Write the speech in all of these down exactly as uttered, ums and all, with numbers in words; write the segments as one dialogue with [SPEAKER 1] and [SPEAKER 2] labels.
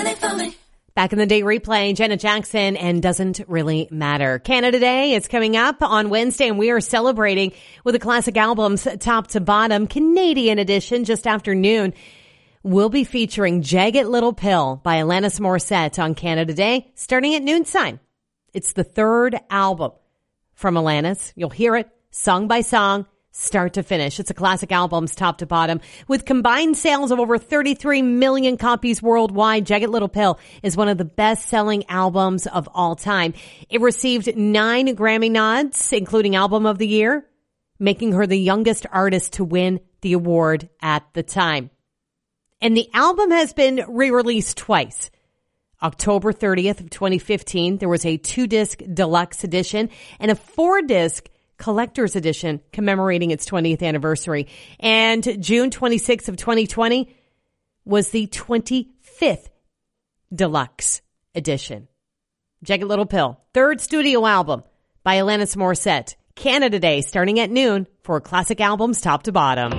[SPEAKER 1] it for me.
[SPEAKER 2] Back in the day replay, Janet Jackson and Doesn't Really Matter. Canada Day is coming up on Wednesday, and we are celebrating with the classic albums top to bottom. Canadian edition just after noon. We'll be featuring Jagged Little Pill by Alanis Morissette on Canada Day, starting at noontime. It's the third album from Alanis. You'll hear it song by song, start to finish. It's a classic albums top to bottom with combined sales of over thirty-three million copies worldwide. Jagged Little Pill is one of the best-selling albums of all time. It received nine Grammy nods, including Album of the Year, making her the youngest artist to win the award at the time. And the album has been re-released twice. October thirtieth of twenty fifteen, there was a two-disc deluxe edition and a four-disc collector's edition commemorating its twentieth anniversary. And June twenty-sixth of twenty twenty was the twenty-fifth deluxe edition. Jagged Little Pill, third studio album by Alanis Morissette. Canada Day starting at noon for classic albums top to bottom.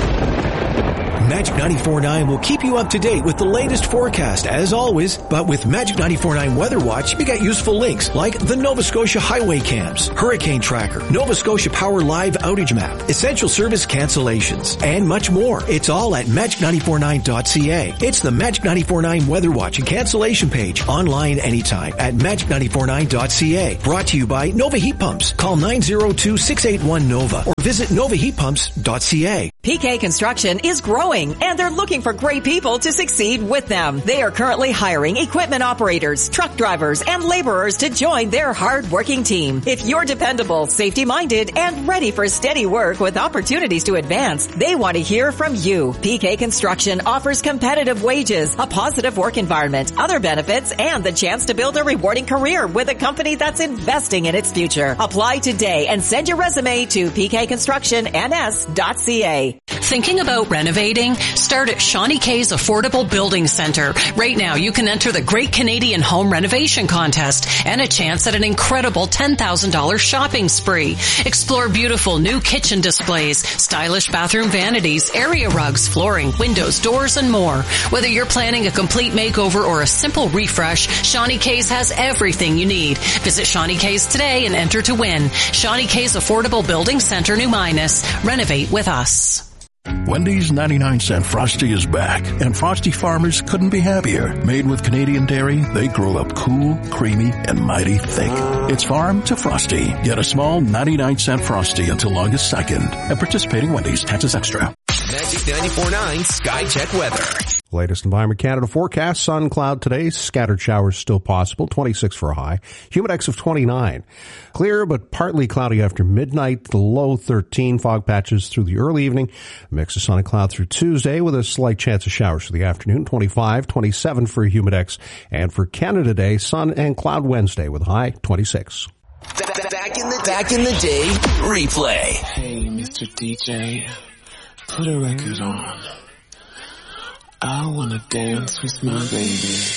[SPEAKER 3] Magic ninety-four point nine will keep you up to date with the latest forecast as always, but with Magic ninety-four point nine Weather Watch, you get useful links like the Nova Scotia Highway Cams, Hurricane Tracker, Nova Scotia Power Live Outage Map, Essential Service Cancellations, and much more. It's all at magic nine four nine dot c a. It's the Magic ninety-four point nine Weather Watch and cancellation page online anytime at magic nine four nine dot c a. Brought to you by Nova Heat Pumps. Call nine zero two, six eight one, NOVA or visit nova heat pumps dot c a.
[SPEAKER 4] P K Construction is growing, and they're looking for great people to succeed with them. They are currently hiring equipment operators, truck drivers, and laborers to join their hard-working team. If you're dependable, safety-minded, and ready for steady work with opportunities to advance, they want to hear from you. P K Construction offers competitive wages, a positive work environment, other benefits, and the chance to build a rewarding career with a company that's investing in its future. Apply today and send your resume to p k construction n s dot c a.
[SPEAKER 5] Thinking about renovating? Start at Shawnee K's Affordable Building Center. Right now, you can enter the Great Canadian Home Renovation Contest and a chance at an incredible ten thousand dollars shopping spree. Explore beautiful new kitchen displays, stylish bathroom vanities, area rugs, flooring, windows, doors, and more. Whether you're planning a complete makeover or a simple refresh, Shawnee K's has everything you need. Visit Shawnee K's today and enter to win. Shawnee K's Affordable Building Center, New Minas. Renovate with us.
[SPEAKER 6] Wendy's ninety-nine cent Frosty is back, and Frosty farmers couldn't be happier. Made with Canadian dairy, they grow up cool, creamy, and mighty thick. It's farm to Frosty. Get a small ninety-nine cent Frosty until August second at participating Wendy's. Taxes extra.
[SPEAKER 7] Magic ninety-four point nine Sky Check Weather.
[SPEAKER 8] Latest Environment Canada forecast, sun, cloud today, scattered showers still possible, twenty-six for a high, humidex of twenty-nine. Clear but partly cloudy after midnight, the low thirteen, fog patches through the early evening, mix of sun and cloud through Tuesday with a slight chance of showers for the afternoon, twenty-five, twenty-seven for humidex, and for Canada Day, sun and cloud Wednesday with a high twenty-six.
[SPEAKER 7] Back in the, back in the day, replay.
[SPEAKER 9] Hey, Mister D J, put a record on. I wanna dance with my baby.